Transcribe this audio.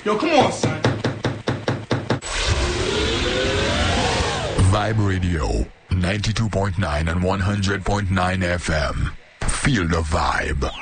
Yo, come on, son. Vibe Radio, 92.9 and 100.9 FM. Feel the vibe.